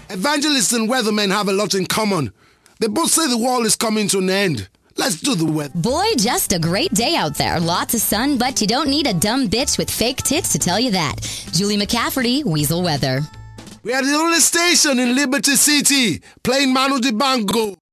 Evangelists and weathermen have a lot in common. They both say the world is coming to an end. Let's do the weather. Boy, just a great day out there. Lots of sun, but you don't need a dumb bitch with fake tits to tell you that. Julie McCafferty, Weasel Weather. We are the only station in Liberty City playing Manu Dibango.